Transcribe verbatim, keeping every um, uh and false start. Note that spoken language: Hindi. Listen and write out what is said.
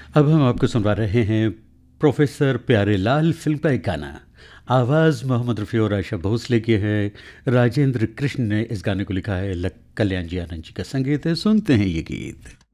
अब हम आपको सुनवा रहे हैं प्रोफेसर प्यारेलाल फिल्म का एक गाना। आवाज़ मोहम्मद रफ़ी और आशा भोसले की है। राजेंद्र कृष्ण ने इस गाने को लिखा है। लक- कल्याण जी आनंद जी का संगीत है। सुनते हैं ये गीत।